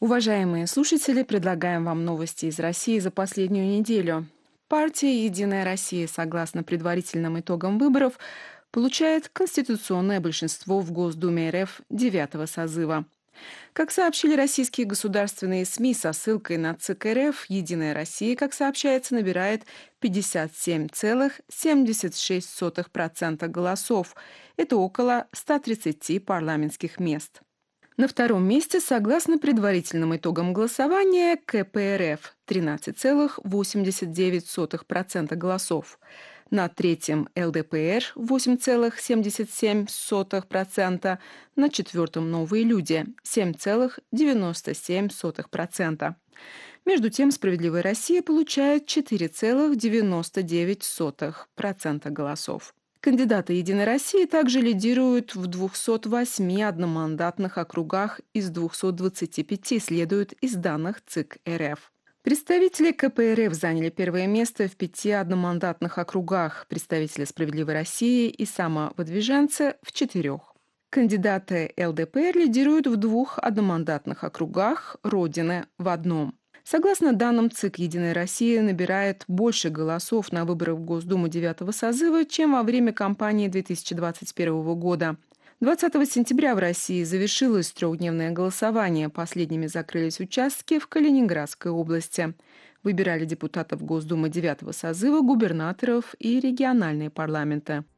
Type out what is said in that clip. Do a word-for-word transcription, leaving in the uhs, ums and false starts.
Уважаемые слушатели, предлагаем вам новости из России за последнюю неделю. Партия «Единая Россия», согласно предварительным итогам выборов, получает конституционное большинство в Госдуме эр эф девятого созыва. Как сообщили российские государственные СМИ со ссылкой на ЦИК эр эф, «Единая Россия», как сообщается, набирает пятьдесят семь целых семьдесят шесть сотых процента голосов. Это около ста тридцати парламентских мест. На втором месте, согласно предварительным итогам голосования, ка пэ эр эф – тринадцать целых восемьдесят девять сотых процента голосов. На третьем – эл дэ пэ эр – восемь целых семьдесят семь сотых процента. На четвертом – «Новые люди» – семь целых девяносто семь сотых процента. Между тем, «Справедливая Россия» получает четыре целых девяносто девять сотых процента голосов. Кандидаты «Единой России» также лидируют в двухстах восьми одномандатных округах из двухсот двадцати пяти, следует из данных ЦИК эр эф. Представители ка пэ эр эф заняли первое место в пяти одномандатных округах, представители «Справедливой России» и самовыдвиженцы в четырех. Кандидаты эл дэ пэ эр лидируют в двух одномандатных округах, Родины в одном. Согласно данным ЦИК, «Единая Россия» набирает больше голосов на выборах в Госдуму девятого созыва, чем во время кампании две тысячи двадцать первого года. двадцатого сентября в России завершилось трехдневное голосование. Последними закрылись участки в Калининградской области. Выбирали депутатов Госдумы девятого созыва, губернаторов и региональные парламенты.